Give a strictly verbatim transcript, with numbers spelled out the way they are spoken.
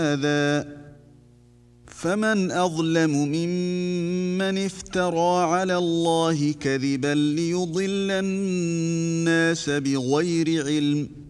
هذا فمن أظلم ممن افترى على الله كذبا ليضل الناس بغير علم